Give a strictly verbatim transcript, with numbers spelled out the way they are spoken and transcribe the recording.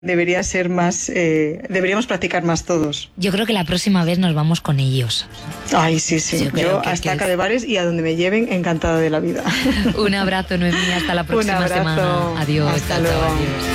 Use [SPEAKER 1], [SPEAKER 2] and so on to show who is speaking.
[SPEAKER 1] debería ser más, eh, deberíamos practicar más todos.
[SPEAKER 2] Yo creo que la próxima vez nos vamos con ellos.
[SPEAKER 1] Ay, sí, sí.
[SPEAKER 2] Yo
[SPEAKER 1] Yo,
[SPEAKER 2] creo que-
[SPEAKER 1] hasta
[SPEAKER 2] que
[SPEAKER 1] acá
[SPEAKER 2] es-
[SPEAKER 1] de bares y a donde me lleven, encantada de la vida.
[SPEAKER 2] Un abrazo, Noemí, hasta la próxima
[SPEAKER 1] Un abrazo.
[SPEAKER 2] semana. Adiós.
[SPEAKER 1] Hasta
[SPEAKER 2] chao, chao,
[SPEAKER 1] luego.
[SPEAKER 2] adiós.